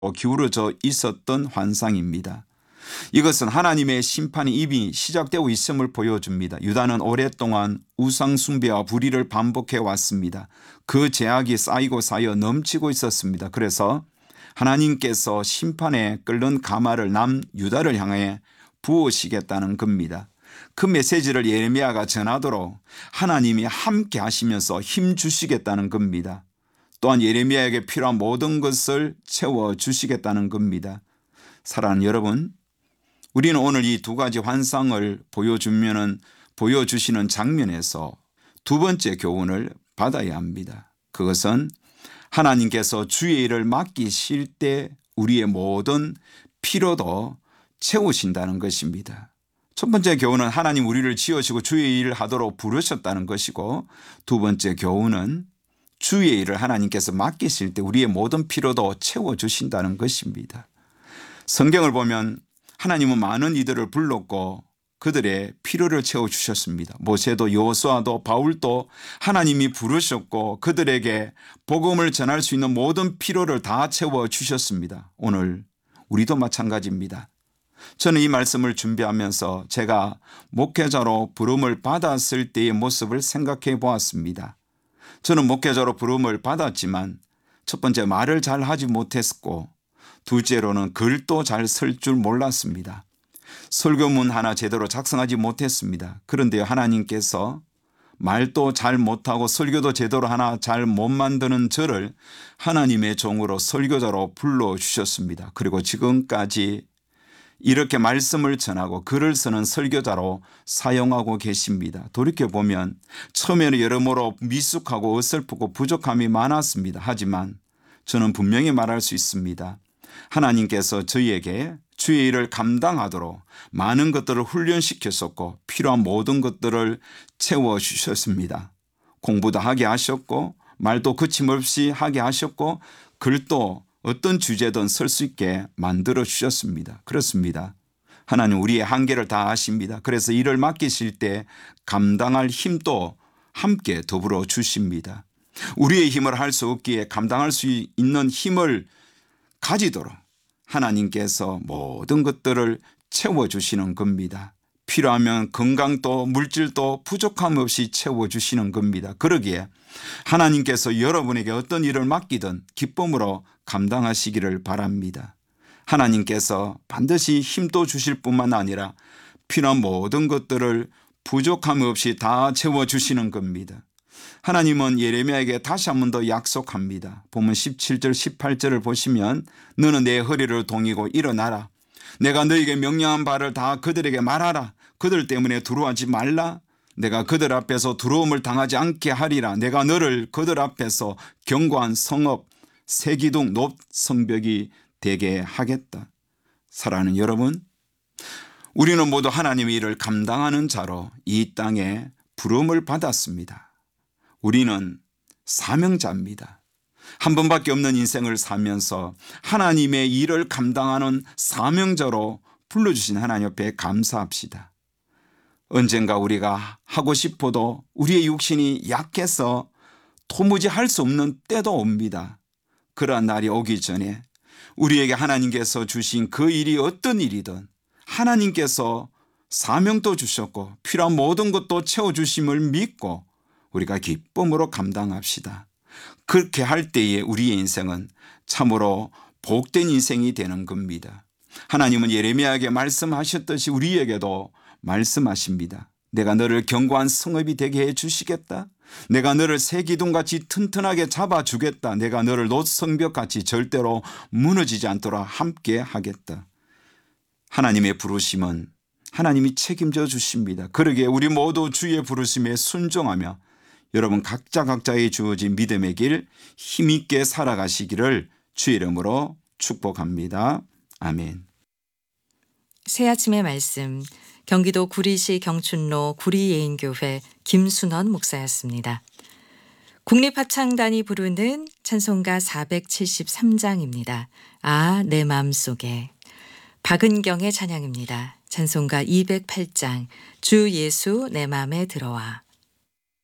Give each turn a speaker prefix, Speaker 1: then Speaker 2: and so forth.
Speaker 1: 기울어져 있었던 환상입니다. 이것은 하나님의 심판이 이미 시작되고 있음을 보여줍니다. 유다는 오랫동안 우상 숭배와 불의를 반복해 왔습니다. 그 죄악이 쌓이고 쌓여 넘치고 있었습니다. 그래서 하나님께서 심판에 끓는 가마를 남유다를 향해 부으시겠다는 겁니다. 그 메시지를 예레미야가 전하도록 하나님이 함께 하시면서 힘 주시겠다는 겁니다. 또한 예레미야에게 필요한 모든 것을 채워주시겠다는 겁니다. 사랑하는 여러분, 우리는 오늘 이 두 가지 환상을 보여주시는 장면에서 두 번째 교훈을 받아야 합니다. 그것은 하나님께서 주의 일을 맡기실 때 우리의 모든 필요도 채우신다는 것입니다. 첫 번째 교훈은 하나님 우리를 지으시고 주의 일을 하도록 부르셨다는 것이고, 두 번째 교훈은 주의 일을 하나님께서 맡기실 때 우리의 모든 필요도 채워주신다는 것입니다. 성경을 보면 하나님은 많은 이들을 불렀고 그들의 필요를 채워주셨습니다. 모세도 여호수아도 바울도 하나님이 부르셨고 그들에게 복음을 전할 수 있는 모든 필요를 다 채워주셨습니다. 오늘 우리도 마찬가지입니다. 저는 이 말씀을 준비하면서 제가 목회자로 부름을 받았을 때의 모습을 생각해 보았습니다. 저는 목회자로 부름을 받았지만 첫 번째 말을 잘 하지 못했고, 둘째로는 글도 잘 쓸 줄 몰랐습니다. 설교문 하나 제대로 작성하지 못했습니다. 그런데 하나님께서 말도 잘 못하고 설교도 제대로 하나 잘 못 만드는 저를 하나님의 종으로 설교자로 불러주셨습니다. 그리고 지금까지 이렇게 말씀을 전하고 글을 쓰는 설교자로 사용하고 계십니다. 돌이켜보면 처음에는 여러모로 미숙하고 어설프고 부족함이 많았습니다. 하지만 저는 분명히 말할 수 있습니다. 하나님께서 저희에게 주의 일을 감당하도록 많은 것들을 훈련시켰었고 필요한 모든 것들을 채워주셨습니다. 공부도 하게 하셨고 말도 거침없이 하게 하셨고 글도 어떤 주제든 쓸 수 있게 만들어 주셨습니다. 그렇습니다. 하나님 우리의 한계를 다 아십니다. 그래서 일을 맡기실 때 감당할 힘도 함께 더불어 주십니다. 우리의 힘을 할 수 없기에 감당할 수 있는 힘을 가지도록 하나님께서 모든 것들을 채워주시는 겁니다. 필요하면 건강도 물질도 부족함 없이 채워주시는 겁니다. 그러기에 하나님께서 여러분에게 어떤 일을 맡기든 기쁨으로 감당하시기를 바랍니다. 하나님께서 반드시 힘도 주실 뿐만 아니라 필요한 모든 것들을 부족함 없이 다 채워주시는 겁니다. 하나님은 예레미야에게 다시 한 번 더 약속합니다. 보면 17절 18절을 보시면 너는 내 허리를 동이고 일어나라. 내가 너에게 명령한 바를 다 그들에게 말하라. 그들 때문에 두려워하지 말라. 내가 그들 앞에서 두려움을 당하지 않게 하리라. 내가 너를 그들 앞에서 견고한 성읍 새기둥 높 성벽이 되게 하겠다. 사랑하는 여러분, 우리는 모두 하나님의 일을 감당하는 자로 이 땅에 부름을 받았습니다. 우리는 사명자입니다. 한 번밖에 없는 인생을 살면서 하나님의 일을 감당하는 사명자로 불러주신 하나님 앞에 감사합시다. 언젠가 우리가 하고 싶어도 우리의 육신이 약해서 도무지 할 수 없는 때도 옵니다. 그러한 날이 오기 전에 우리에게 하나님께서 주신 그 일이 어떤 일이든 하나님께서 사명도 주셨고 필요한 모든 것도 채워주심을 믿고 우리가 기쁨으로 감당합시다. 그렇게 할 때에 우리의 인생은 참으로 복된 인생이 되는 겁니다. 하나님은 예레미야에게 말씀하셨듯이 우리에게도 말씀하십니다. 내가 너를 견고한 성읍이 되게 해 주시겠다. 내가 너를 새기둥같이 튼튼하게 잡아주겠다. 내가 너를 놋성벽같이 절대로 무너지지 않도록 함께 하겠다. 하나님의 부르심은 하나님이 책임져 주십니다. 그러기에 우리 모두 주의 부르심에 순종하며 여러분 각자의 주어진 믿음의 길 힘있게 살아가시기를 주의 이름으로 축복합니다. 아멘.
Speaker 2: 새아침의 말씀, 경기도 구리시 경춘로 구리예인교회 김순원 목사였습니다. 국립합창단이 부르는 찬송가 473장입니다. 아, 내 마음속에. 박은경의 찬양입니다. 찬송가 208장 주 예수 내 맘에 들어와.